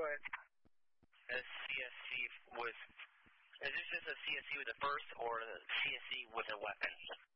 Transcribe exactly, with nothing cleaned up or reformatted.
ahead. A C S C with, is this just a C S C with a first or a C S C with a weapon?